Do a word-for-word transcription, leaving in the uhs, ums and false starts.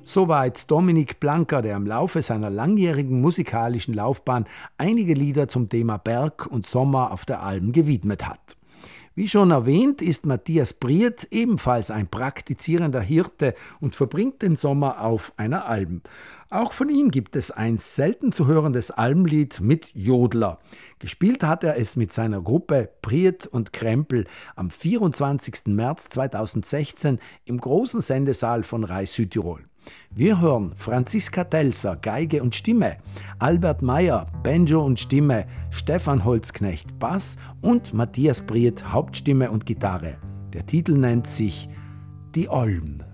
Soweit Dominik Blanker, der im Laufe seiner langjährigen musikalischen Laufbahn einige Lieder zum Thema Berg und Sommer auf der Alm gewidmet hat. Wie schon erwähnt, ist Matthias Brieth ebenfalls ein praktizierender Hirte und verbringt den Sommer auf einer Alm. Auch von ihm gibt es ein selten zu hörendes Almlied mit Jodler. Gespielt hat er es mit seiner Gruppe Brieth und Krempel am vierundzwanzigsten März zweitausendsechzehn im großen Sendesaal von Rai Südtirol. Wir hören Franziska Telser, Geige und Stimme, Albert Meyer, Banjo und Stimme, Stefan Holzknecht, Bass und Matthias Brieth, Hauptstimme und Gitarre. Der Titel nennt sich Die Olm.